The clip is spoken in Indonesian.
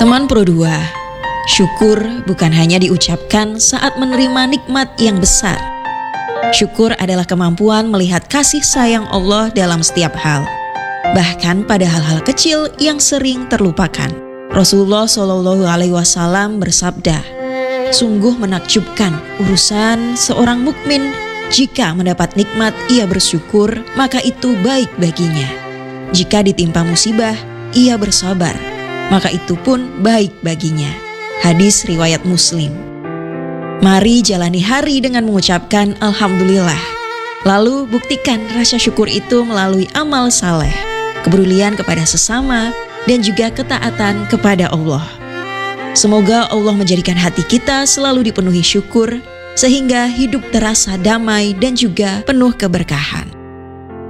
Teman Pro 2, syukur bukan hanya diucapkan saat menerima nikmat yang besar. Syukur adalah kemampuan melihat kasih sayang Allah dalam setiap hal, bahkan pada hal-hal kecil yang sering terlupakan. Rasulullah Shallallahu Alaihi Wasallam bersabda, "Sungguh menakjubkan urusan seorang mukmin. Jika mendapat nikmat ia bersyukur, maka itu baik baginya. Jika ditimpa musibah, ia bersabar, maka itu pun baik baginya." Hadis riwayat Muslim. Mari jalani hari dengan mengucapkan Alhamdulillah. Lalu buktikan rasa syukur itu melalui amal saleh, kepedulian kepada sesama, dan juga ketaatan kepada Allah. Semoga Allah menjadikan hati kita selalu dipenuhi syukur, sehingga hidup terasa damai dan juga penuh keberkahan.